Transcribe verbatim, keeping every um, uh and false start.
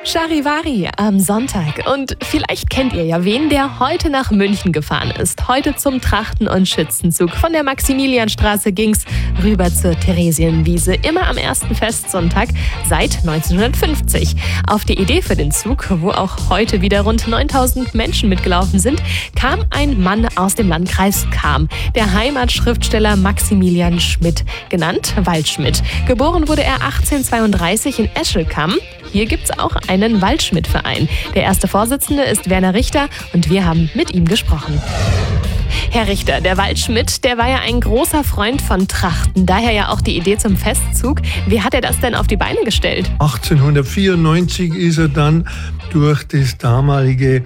Charivari am Sonntag. Und vielleicht kennt ihr ja wen, der heute nach München gefahren ist. Heute zum Trachten- und Schützenzug. Von der Maximilianstraße ging's rüber zur Theresienwiese. Immer am ersten Festsonntag seit neunzehnhundertfünfzig. Auf die Idee für den Zug, wo auch heute wieder rund neuntausend Menschen mitgelaufen sind, kam ein Mann aus dem Landkreis Cham. Der Heimatschriftsteller Maximilian Schmid, genannt Waldschmidt. Geboren wurde er achtzehnhundertzweiunddreißig in Eschelkamm. Hier gibt's auch einen Waldschmidt-Verein. Der erste Vorsitzende ist Werner Richter und wir haben mit ihm gesprochen. Herr Richter, der Waldschmidt, der war ja ein großer Freund von Trachten, daher ja auch die Idee zum Festzug. Wie hat er das denn auf die Beine gestellt? achtzehnhundertvierundneunzig ist er dann durch das damalige